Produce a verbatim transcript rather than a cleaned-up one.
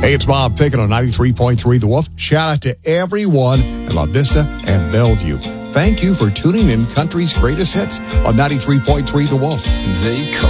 Hey, it's Bob Pickett on ninety-three point three The Wolf. Shout out to everyone in La Vista and Bellevue. Thank you for tuning in Country's Greatest Hits on ninety-three point three The Wolf. They call